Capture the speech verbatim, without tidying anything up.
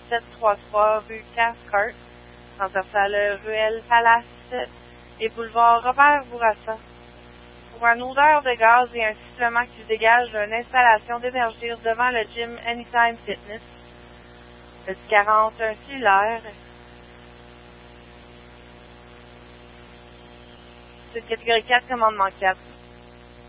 sept cent trente-trois rue Cathcart, transversale ruelle Palace et boulevard Robert Bourassa. Pour une odeur de gaz et un sifflement qui se dégage d'une installation d'énergie devant le gym Anytime Fitness. Le quarante, un cellulaire. C'est catégorie quatre, commandement quatre.